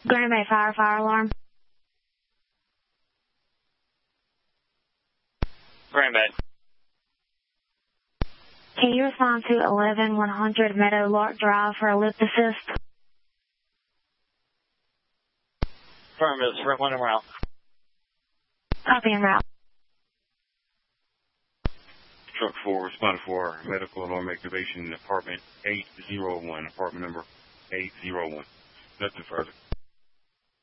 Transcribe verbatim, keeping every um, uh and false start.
Green Bay Fire, fire alarm. Green Bay. Can you respond to eleven one hundred Meadow Lark Drive for a lift assist? Affirmative, sprint one en route. Copy en route. Truck four, responded for medical alarm activation, apartment eight oh one, apartment number eight oh one. Nothing further.